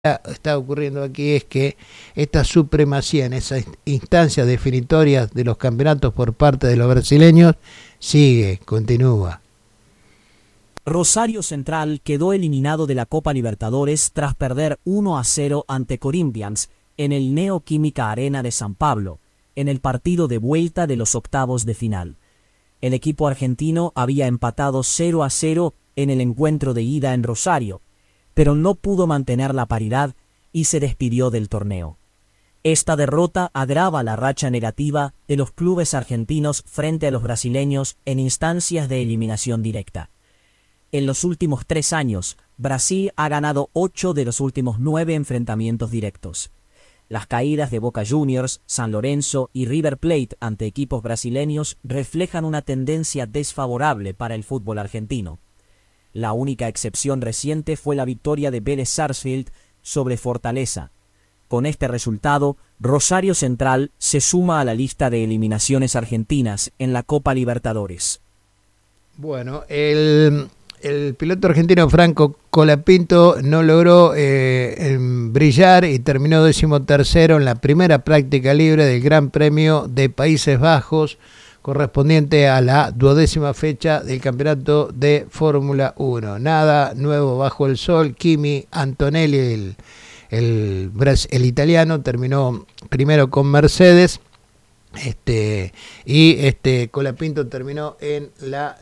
está ocurriendo aquí es que esta supremacía en esas instancias definitorias de los campeonatos por parte de los brasileños continúa. Rosario Central quedó eliminado de la Copa Libertadores tras perder 1-0 ante Corinthians en el Neoquímica Arena de San Pablo, en el partido de vuelta de los octavos de final. El equipo argentino había empatado 0-0 en el encuentro de ida en Rosario, pero no pudo mantener la paridad y se despidió del torneo. Esta derrota agrava la racha negativa de los clubes argentinos frente a los brasileños en instancias de eliminación directa. En los últimos 3 años, Brasil ha ganado 8 de los últimos 9 enfrentamientos directos. Las caídas de Boca Juniors, San Lorenzo y River Plate ante equipos brasileños reflejan una tendencia desfavorable para el fútbol argentino. La única excepción reciente fue la victoria de Vélez Sarsfield sobre Fortaleza. Con este resultado, Rosario Central se suma a la lista de eliminaciones argentinas en la Copa Libertadores. Bueno, el piloto argentino Franco Colapinto no logró brillar y terminó 13º en la primera práctica libre del Gran Premio de Países Bajos, correspondiente a la 12ª fecha del campeonato de Fórmula 1. Nada nuevo bajo el sol. Kimi Antonelli, el italiano, terminó primero con Mercedes. Colapinto terminó en la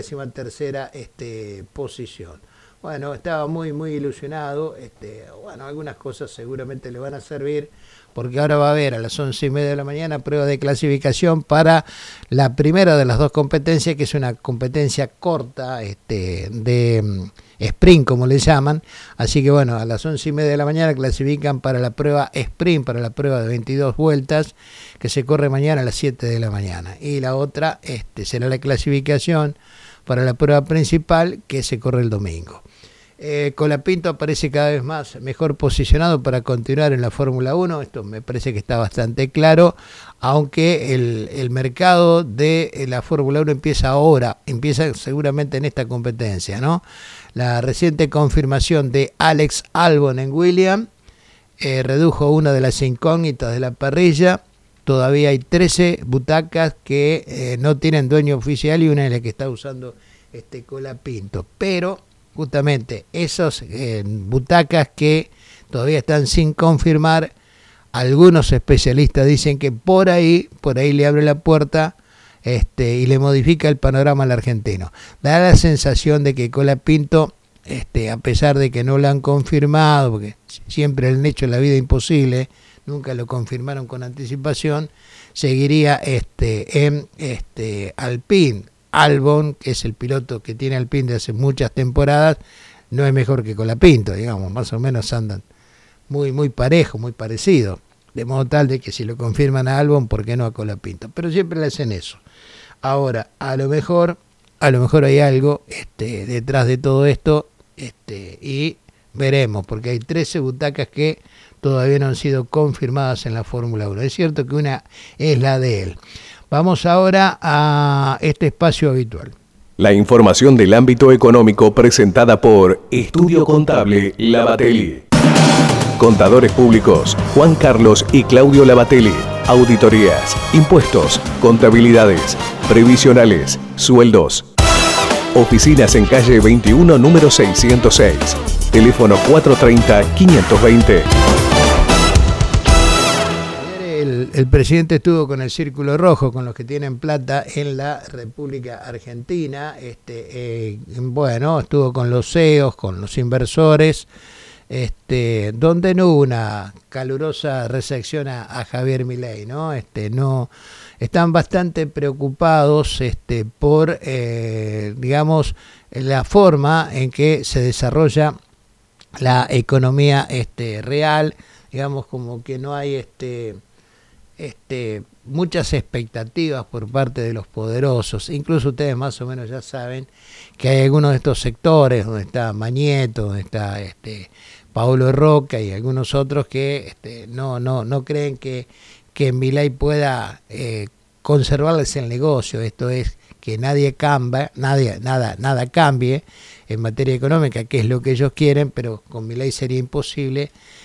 13ª posición. Bueno, estaba muy ilusionado. Algunas cosas seguramente le van a servir, porque ahora va a haber a las 11:30 de la mañana prueba de clasificación para la primera de las dos competencias, que es una competencia corta, de sprint, como le llaman. Así que bueno, a las 11:30 de la mañana clasifican para la prueba sprint, para la prueba de 22 vueltas, que se corre mañana a las 7 de la mañana. Y la otra será la clasificación para la prueba principal, que se corre el domingo. Colapinto aparece cada vez más mejor posicionado para continuar en la Fórmula 1. Esto me parece que está bastante claro, aunque el mercado de la Fórmula 1 empieza seguramente en esta competencia, ¿no? La reciente confirmación de Alex Albon en Williams redujo una de las incógnitas de la parrilla. Todavía hay 13 butacas que no tienen dueño oficial, y una es la que está usando Colapinto. Pero justamente esas butacas que todavía están sin confirmar, algunos especialistas dicen que por ahí le abre la puerta y le modifica el panorama al argentino. Da la sensación de que Colapinto, a pesar de que no lo han confirmado, porque siempre le han hecho la vida imposible, nunca lo confirmaron con anticipación, seguiría en Alpine. Albon, que es el piloto que tiene Alpine de hace muchas temporadas, no es mejor que Colapinto, digamos, más o menos andan muy parejo, muy parecido, de modo tal de que si lo confirman a Albon, ¿por qué no a Colapinto? Pero siempre le hacen eso. Ahora, a lo mejor hay algo detrás de todo esto, y veremos, porque hay 13 butacas que todavía no han sido confirmadas en la Fórmula 1. Es cierto que una es la de él. Vamos ahora a este espacio habitual. La información del ámbito económico presentada por Estudio Contable Lavatelli. Contadores públicos Juan Carlos y Claudio Lavatelli. Auditorías, impuestos, contabilidades, previsionales, sueldos. Oficinas en calle 21, número 606. Teléfono 430-520. El presidente estuvo con el Círculo Rojo, con los que tienen plata en la República Argentina. Estuvo con los CEOs, con los inversores, donde no hubo una calurosa recepción a Javier Milei, ¿no? No están bastante preocupados por la forma en que se desarrolla la economía real, digamos, como que no hay muchas expectativas por parte de los poderosos. Incluso ustedes más o menos ya saben que hay algunos de estos sectores, donde está Mañeto, donde está Paolo Roca y algunos otros que no creen que Milei pueda conservarles el negocio. Esto es, que nada cambie en materia económica, que es lo que ellos quieren, pero con Milei sería imposible.